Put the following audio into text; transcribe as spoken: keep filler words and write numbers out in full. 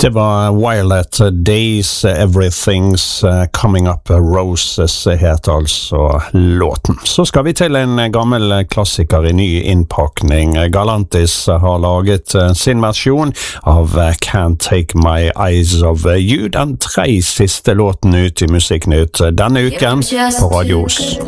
Det var Violet Days, Everything's Coming Up Roses heter altså låten. Så skal vi til en gammel klassiker i ny innpakning. Galantis har laget sin versjon av Can't Take My Eyes Off You, den tre siste låten ut i Musikknytt denne uken på Radio